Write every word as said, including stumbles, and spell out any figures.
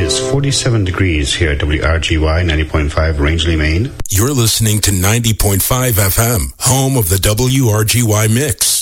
is forty-seven degrees here at W R G Y ninety point five Rangeley, Maine. You're listening to ninety point five F M, home of the W R G Y Mix.